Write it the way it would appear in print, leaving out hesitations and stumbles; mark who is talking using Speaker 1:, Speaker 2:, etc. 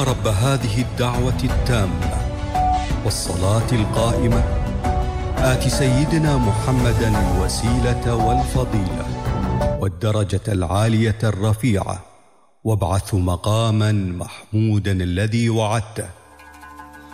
Speaker 1: رب هذه الدعوة التامة والصلاة القائمة آت سيدنا محمدا الوسيلة والفضيلة والدرجة العالية الرفيعة وابعث مقاما محمودا الذي وعدته